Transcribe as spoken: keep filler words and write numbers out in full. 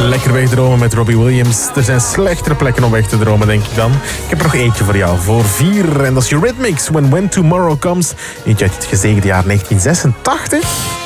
Lekker wegdromen met Robbie Williams. Er zijn slechtere plekken om weg te dromen, denk ik dan. Ik heb er nog eentje voor jou, voor vier. En dat is Eurythmics, When When Tomorrow Comes. Eentje uit het gezegende jaar negentien zesentachtig.